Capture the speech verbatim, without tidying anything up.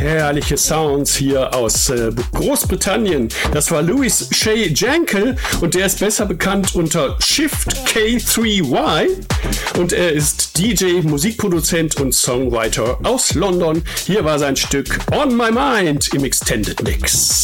herrliche Sounds hier aus äh, Großbritannien. Das war Louis Shay Jankel und der ist besser bekannt unter Shift K drei Y und er ist D J, Musikproduzent und Songwriter aus London. Hier war sein Stück On My Mind im Extended Mix.